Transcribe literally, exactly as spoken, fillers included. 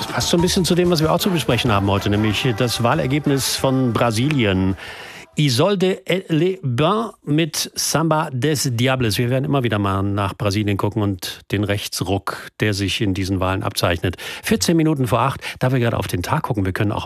Passt so ein bisschen zu dem, was wir auch zu besprechen haben heute, nämlich das Wahlergebnis von Brasilien. Isolde Le Bain mit Samba des Diables. Wir werden immer wieder mal nach Brasilien gucken und den Rechtsruck, der sich in diesen Wahlen abzeichnet. vierzehn Minuten vor acht, da wir gerade auf den Tag gucken, wir können auch